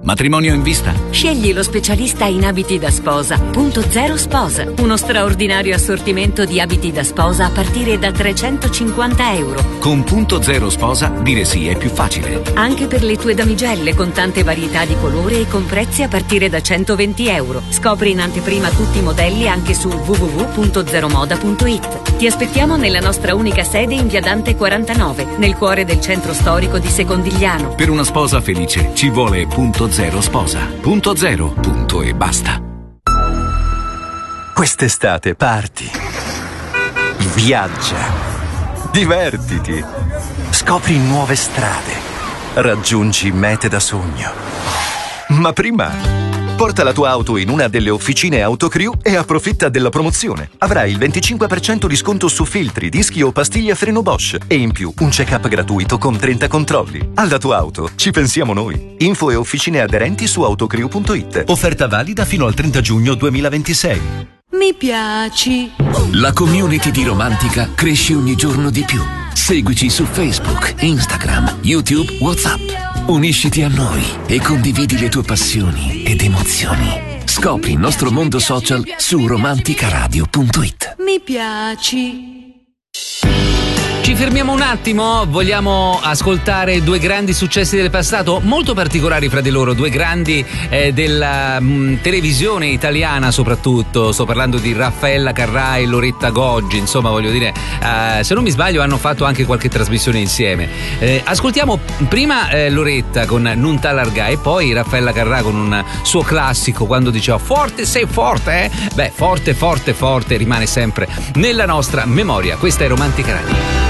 Matrimonio in vista? Scegli lo specialista in abiti da sposa. Punto Zero Sposa. Uno straordinario assortimento di abiti da sposa a partire da €350. Con Punto Zero Sposa dire sì è più facile. Anche per le tue damigelle, con tante varietà di colore e con prezzi a partire da €120. Scopri in anteprima tutti i modelli anche su www.zeromoda.it. Ti aspettiamo nella nostra unica sede in via Dante 49, nel cuore del centro storico di Secondigliano. Per una sposa felice ci vuole Punto Zero Sposa. Punto zero, punto e basta. Quest'estate parti, viaggia, divertiti, scopri nuove strade, raggiungi mete da sogno. Ma prima porta la tua auto in una delle officine Autocrew e approfitta della promozione. Avrai il 25% di sconto su filtri, dischi o pastiglie a freno Bosch e in più un check-up gratuito con 30 controlli. Alla tua auto ci pensiamo noi. Info e officine aderenti su autocrew.it. Offerta valida fino al 30 giugno 2026. Mi piaci. La community di Romantica cresce ogni giorno di più. Seguici su Facebook, Instagram, YouTube, WhatsApp. Unisciti a noi e condividi le tue passioni ed emozioni. Scopri il nostro mondo social su romanticaradio.it. Mi piaci. Ci fermiamo un attimo, vogliamo ascoltare due grandi successi del passato, molto particolari fra di loro, due grandi della televisione italiana soprattutto. Sto parlando di Raffaella Carrà e Loretta Goggi, insomma voglio dire, se non mi sbaglio hanno fatto anche qualche trasmissione insieme. Ascoltiamo prima Loretta con Non t'allargà e poi Raffaella Carrà con un suo classico quando diceva forte sei forte, eh? Beh, forte forte forte rimane sempre nella nostra memoria. Questa è Romantica Radio.